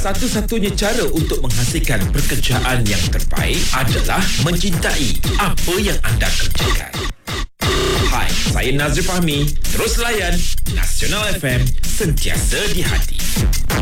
satu-satunya cara untuk menghasilkan pekerjaan yang terbaik adalah mencintai apa yang anda kerjakan. Hai, saya Nazri Fahmi. Terus layan Nasional FM, sentiasa di hati.